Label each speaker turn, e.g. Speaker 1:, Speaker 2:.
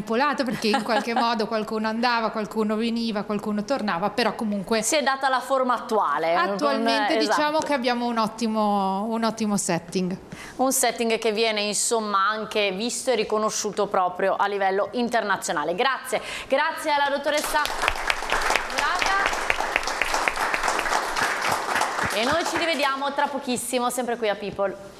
Speaker 1: manipolato, perché in qualche modo qualcuno andava, qualcuno veniva, qualcuno tornava, però comunque
Speaker 2: si è data la forma attuale.
Speaker 1: Attualmente diciamo
Speaker 2: esatto,
Speaker 1: che abbiamo un ottimo setting.
Speaker 2: un setting che viene insomma anche visto e riconosciuto proprio a livello internazionale. Grazie alla dottoressa Braga e noi ci rivediamo tra pochissimo sempre qui a People.